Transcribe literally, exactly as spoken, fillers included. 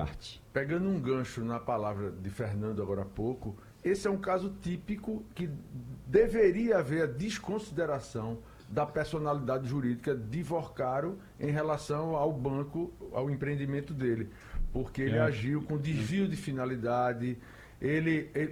parte. Pegando um gancho na palavra de Fernando agora há pouco, esse é um caso típico que deveria haver a desconsideração da personalidade jurídica de Vorcaro em relação ao banco, ao empreendimento dele. Porque ele É. agiu com desvio de finalidade, ele, ele